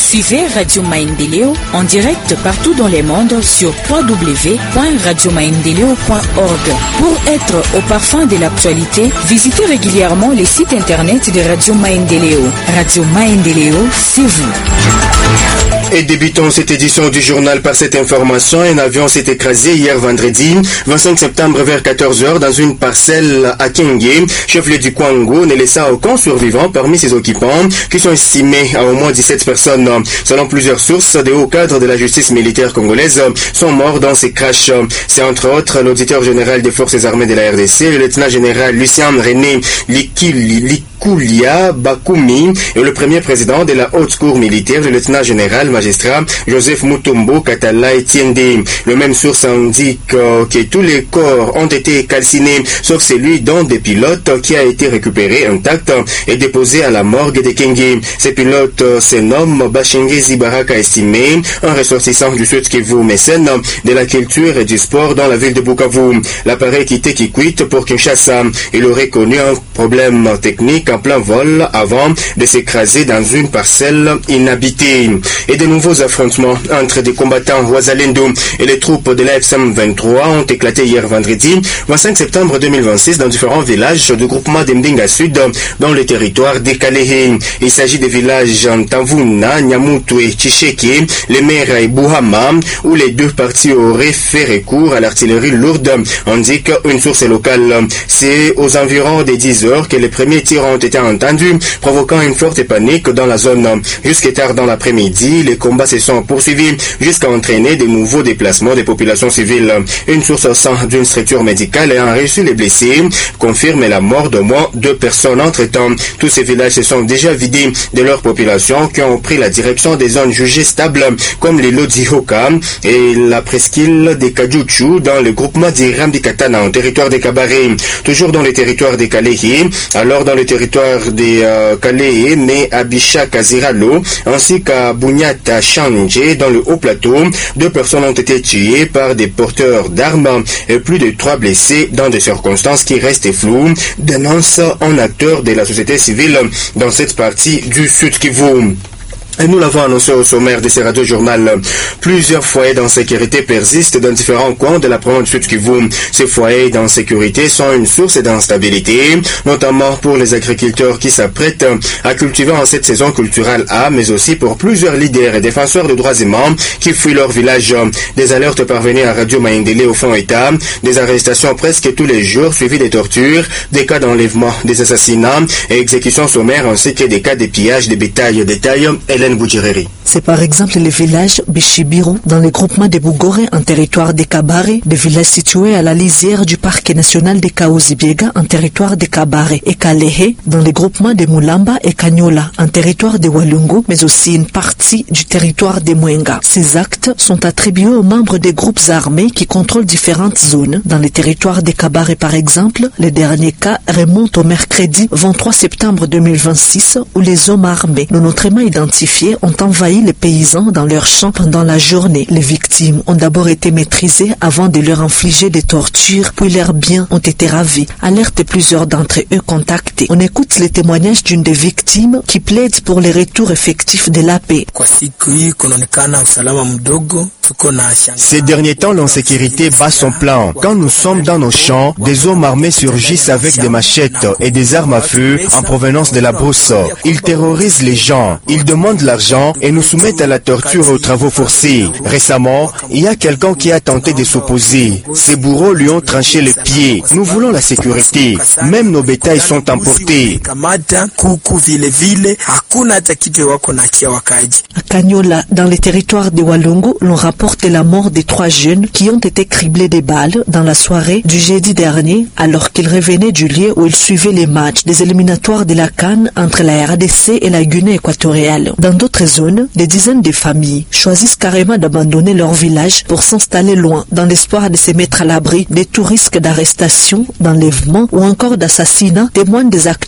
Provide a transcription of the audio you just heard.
Suivez Radio Maendeleo en direct partout dans le monde sur www.radiomaendeleo.org. Pour être au parfum de l'actualité, visitez régulièrement les sites internet de Radio Maendeleo. Radio Maendeleo, c'est vous. Et débutons cette édition du journal par cette information. Un avion s'est écrasé hier vendredi 25 septembre vers 14h dans une parcelle à Kenge, chef-lieu du Kwango, ne laissant aucun survivant parmi ses occupants qui sont estimés à au moins 17 personnes. Selon plusieurs sources, des hauts cadres de la justice militaire congolaise sont morts dans ces crashs. C'est entre autres l'auditeur général des forces armées de la RDC, le lieutenant général Lucien René Likoulia Bakoumi et le premier président de la haute cour militaire, le lieutenant général magistrat Joseph Mutombo Katala Etienne. Le même source indique que tous les corps ont été calcinés, sauf celui d'un des pilotes qui a été récupéré intact et déposé à la morgue de Kenge. Ces pilotes se nomment Bashengezi Baraka estimé, un ressortissant du Sud Kivu, mécène de la culture et du sport dans la ville de Bukavu. L'appareil quittait Kikwit pour Kinshasa. Il aurait connu un problème technique en plein vol avant de s'écraser dans une parcelle inhabitée. Et de nouveaux affrontements entre des combattants Wazalendo et les troupes de l'AFSM 23 ont éclaté hier vendredi 25 septembre 2026 dans différents villages du groupement d'Mdinga Sud dans le territoire des Kalehe. Il s'agit des villages Tamvuna, Nyamutu et Tchisheke, Lemera et Bouhama, où les deux parties auraient fait recours à l'artillerie lourde, indique une source locale. C'est aux environs des 10 heures que les premiers tirs ont été entendus, provoquant une forte panique dans la zone. Jusqu'à tard dans l'après-midi, les combats se sont poursuivis jusqu'à entraîner de nouveaux déplacements des populations civiles. Une source au sein d'une structure médicale ayant reçu les blessés confirme la mort d'au moins 2 personnes. Entre-temps, tous ces villages se sont déjà vidés de leur population qui ont pris la direction des zones jugées stables comme les Lodihoka et la presqu'île des Kajuchu dans le groupement d'Iram di Katana en territoire des Kabaré. Toujours dans le territoire des Kalehi, alors dans le territoire des Kalehi, mais à Bisha Kaziralo ainsi qu'à Bunyata Chanje dans le haut plateau, 2 personnes ont été tuées par des porteurs d'armes et plus de 3 blessés dans des circonstances qui restent floues, dénonce un acteur de la société civile dans cette partie du Sud Kivu. Et nous l'avons annoncé au sommaire de ce radio-journal. Plusieurs foyers d'insécurité persistent dans différents coins de la province du Sud Kivu. Ces foyers d'insécurité sont une source d'instabilité, notamment pour les agriculteurs qui s'apprêtent à cultiver en cette saison culturelle A, mais aussi pour plusieurs leaders et défenseurs de droits humains qui fuient leur village. Des alertes parvenues à Radio Maendeleo font état, des arrestations presque tous les jours, suivies des tortures, des cas d'enlèvement, des assassinats et exécutions sommaires, ainsi que des cas de pillage de bétail. Détail, Hélène Boudjireri. C'est par exemple le village Bishibiru dans le groupement de Bougoré en territoire de Kabare, des villages situés à la lisière du parc national de Kaouzibiega en territoire de Kabare, et Kalehe dans le groupement de Mulamba et Kanyola en territoire de Walungu, mais aussi une partie du territoire de Mwenga. Ces actes sont attribués aux membres des groupes armés qui contrôlent différentes zones. Dans le territoire de Kabare par exemple, le dernier cas remonte au mercredi 23 septembre 2026 où les hommes armés non autrement identifiés ont envahi les paysans dans leurs champs pendant la journée. Les victimes ont d'abord été maîtrisées avant de leur infliger des tortures, puis leurs biens ont été ravis. Alerte plusieurs d'entre eux contactés. On écoute les témoignages d'une des victimes qui plaide pour les retours effectifs de la paix. Ces derniers temps, l'insécurité bat son plein. Quand nous sommes dans nos champs, des hommes armés surgissent avec des machettes et des armes à feu en provenance de la brousse. Ils terrorisent les gens. Ils demandent l'argent et nous soumettent à la torture et aux travaux forcés. Récemment, il y a quelqu'un qui a tenté de s'opposer. Ces bourreaux lui ont tranché les pieds. Nous voulons la sécurité. Même nos bétails sont emportés. À Kanyola, dans les territoires de Walungu, l'on rapporte la mort des 3 jeunes qui ont été criblés de balles dans la soirée du jeudi dernier alors qu'ils revenaient du lieu où ils suivaient les matchs des éliminatoires de la CAN entre la RDC et la Guinée équatoriale. Dans d'autres zones, des dizaines de familles choisissent carrément d'abandonner leur village pour s'installer loin dans l'espoir de se mettre à l'abri de tout risque d'arrestation, d'enlèvement ou encore d'assassinat, témoignent des acteurs